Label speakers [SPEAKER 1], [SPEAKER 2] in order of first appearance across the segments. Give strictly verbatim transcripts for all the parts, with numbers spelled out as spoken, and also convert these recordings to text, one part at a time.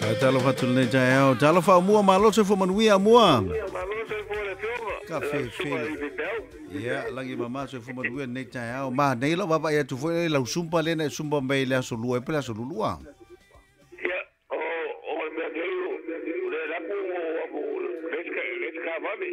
[SPEAKER 1] Talo fatul nei jao, talo fa mua malo se fo manuia mua. Ka fe fe. Ya, lagi mama se fo manuia nei jao, ma nei lo baba ya tu fo la sumpa le na sumpa mai le so lua pe la so lua.
[SPEAKER 2] Ya, o o me deu le la pu le ka le ka mami.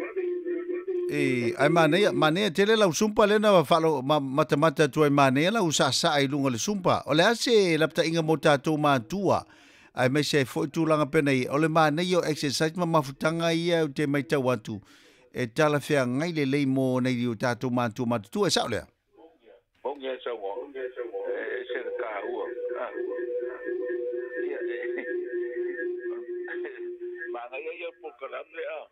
[SPEAKER 1] E ai mane mane tele la sumpa le na falo mata mata tu ai mane la usa sa ai lunga le sumpa. O le ase la pta inga mota to ma tua. Ai me se foi tu langa pena i o le mane yo exercise ma mafutanga ia te mai tau atu. E tala fea ngai le lei mo nei dio tato ma tu ma tu e sa le.
[SPEAKER 2] Bong ya sa wo. E se ka ua. Ma ngai ya po kala le a.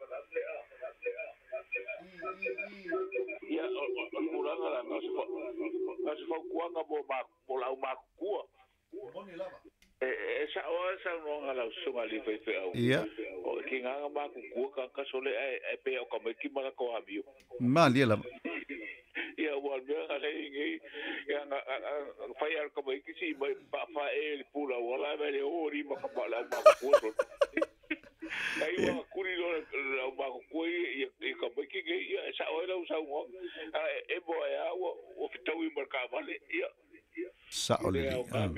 [SPEAKER 2] Ya, orang lah nasi fa nasi fa kuang apa mak pulau mak kuah. Eh, sa orang sa orang kalau sungai li fe fe au.
[SPEAKER 1] Iya.
[SPEAKER 2] Oh, kinga mak kuah kan kasole eh eh pe au kami kimana kau abiu.
[SPEAKER 1] Ma dia la.
[SPEAKER 2] Ya, wal dia kalau ini yang fayar kami kisi pa fa el pulau wala beli ori mak pulau mak kuah. Ai wa kuri lo la ba ko i i ka ba ki ge ya sa o la usa mo e bo ya o fitau i marka vale ya
[SPEAKER 1] sa o le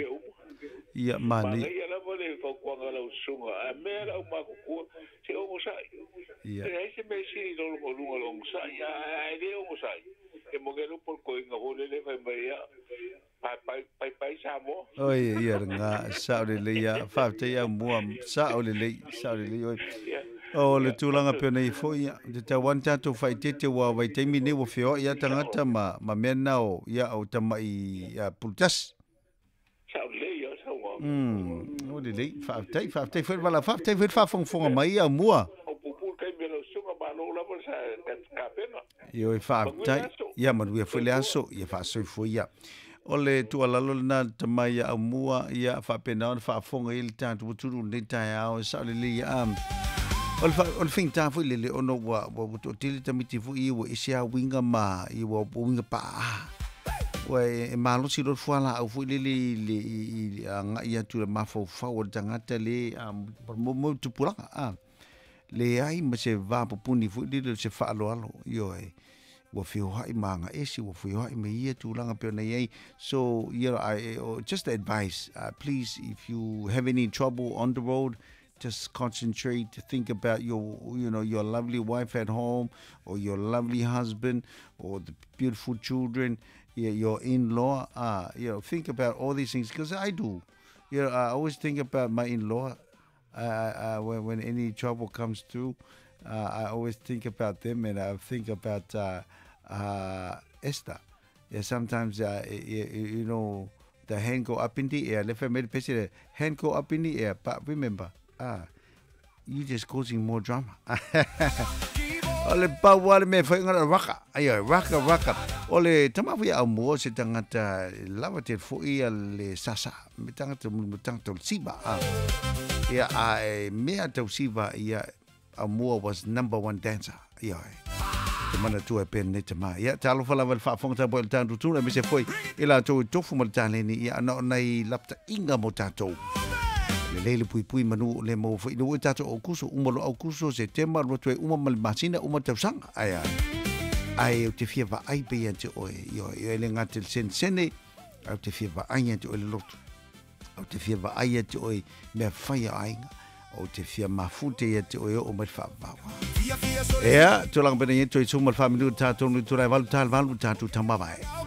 [SPEAKER 1] ya mani
[SPEAKER 2] ya la bo le fo ko la usunga a me la ba ko se o sa ya e se me si lo lo lo lo sa ya ai le o sa e mo ge lo por ko nga ho le le fa ba ya pai pai pai pai sa mo
[SPEAKER 1] oi ia nga sa o le ya fa te ya mo sa o le sa o le oi o le tulanga pe nei fo ia de ta wan tato fai te te wa vai te mine wo fio ia tangata ma ma mena o ia o tama i ia pultas
[SPEAKER 2] sa le ia sa wa
[SPEAKER 1] mm o le le fa te fa te fa la fa te fa fong fong mai a mua
[SPEAKER 2] o pupu kai me lo sunga ba lo la sa ka pena
[SPEAKER 1] io fa te ia ma we fo le aso ia fa so fo ia o le tu ala lo na tamai a mua ia fa pena fa fonga il tanto tulu nei tai a sa le le am o le o le finta fu le le ono wa wa to tili tamiti fu i wo isia winga ma i wo winga pa wa e malo si lo fuala au fu le le le anga ia tu ma fo fa o tangata le am mo mo tu pula a le ai ma se va puni fu le se fa lo alo yo e wo fio hai manga e si wo fio hai me ia tu langa pe nei so you know I just advice uh, please if you have any trouble on the road just concentrate to think about your you know your lovely wife at home or your lovely husband or the beautiful children your in-law uh you know think about all these things because I do you know I always think about my in-law uh, uh when, when any trouble comes through uh, I always think about them and I think about uh uh Esther. Yeah, sometimes uh, you, you know the hand go up in the air. Let me picture the hand go up in the air. But remember, ah, you just causing more drama. Ole pa wale me fa ngara waka. Ayo waka waka. Ole tama fu ya mo se tangata lava te fu ia le sasa. Me tangata mo tangata siba. Ah. Yeah, I me ata siba ia Amua was number one dancer. Yeah. Mana tu e pen neta mai ya talo fala val fa fonga bo tanto tu me se foi ila to tofu mo tale ni ya no nei lapta inga mo tato le lele pui pui manu le mo foi no tato o kuso umo lo o kuso se tema lo tu uma mal masina uma te sanga aya ai te fia va ai pe ante o yo yo le ngate sen sene au te fia va ai ante o le lot au te fia va ai ante o me fai ai o te fia mafute ia te oe o mai whaawawa. Ea, tulang bena ia toi sumal whaamilu tātou ni turai walu tāl walu tātou tamawai.